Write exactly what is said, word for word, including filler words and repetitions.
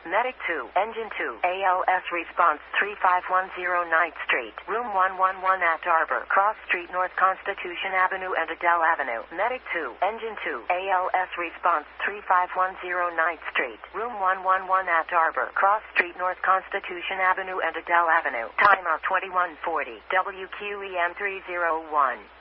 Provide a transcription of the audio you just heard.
Medic two, Engine two, A L S response three five one zero ninth Street, Room one one one at Arbor, Cross Street North Constitution Avenue and Adele Avenue. Medic two, Engine two, A L S response three five one zero ninth Street, Room one one one at Arbor, Cross Street North Constitution Avenue and Adele Avenue. Timeout twenty-one forty, W Q E M three oh one.